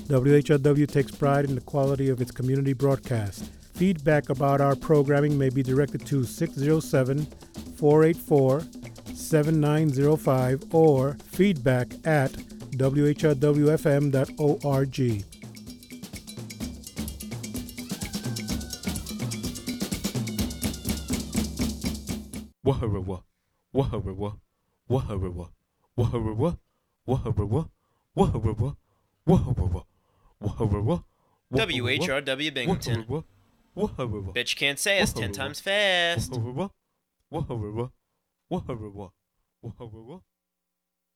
WHRW takes pride in the quality of its community broadcast. Feedback about our programming may be directed to 607-484-7905 or feedback at whrwfm.org. Waharawa, waharawa, waharawa, waharawa, waharawa, waharawa, waharawa, waharawa. WHRW Binghamton. Waharawa. Bitch can't say us 10 times fast. Waharawa, waharawa, waharawa, waharawa.